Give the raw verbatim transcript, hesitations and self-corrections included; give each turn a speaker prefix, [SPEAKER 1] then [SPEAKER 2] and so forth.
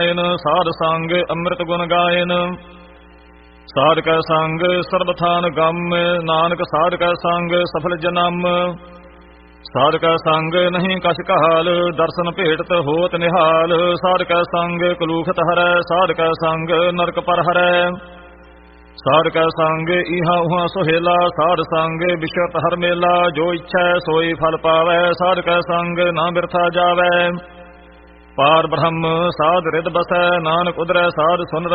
[SPEAKER 1] ਸਾਧ ਸੰਗ ਅੰਮ੍ਰਿਤ ਗੁਣ ਗਾਇਨ। ਸਾਧ ਕੈ ਸੰਗ ਸਰਬ ਥਾਨ ਗਮ, ਨਾਨਕ ਸਾਧ ਕੈ ਸੰਗ ਸਫਲ ਜਨਮ। ਸਾਧ ਕੈ ਸੰਗ ਨਹੀਂ ਕਛ ਕਹਾਲ, ਦਰਸ਼ਨ ਭੇਟਤ ਹੋਤ ਨਿਹਾਲ। ਸਾਧ ਕੈ ਸੰਗ ਕਲੂਖਤ ਹਰੈ, ਸਾਧ ਕੈ ਸੰਗ ਨਰਕ ਪਰ ਹਰੈ। ਸਾਧ ਕੈ ਸੰਗ ਇਹਾਂ ਉਹਾਂ ਸੁਹੇਲਾ, ਸਾਧ ਸੰਗ ਬਿਸ਼ਰਤ ਹਰ ਮੇਲਾ। ਜੋ ਇੱਛੈ ਸੋਈ ਫਲ ਪਾਵੈ, ਸਾਧ ਕੈ ਸੰਗ ਨਾ ਬਿਰਥਾ ਜਾਵੈ। ਪਾਰ ਬ੍ਰਹਮ ਸਾਧ ਰਿਦ ਬਸੈ, ਨਾਨਕ ਉਦਰੈ ਸਾਧ ਸੁਨ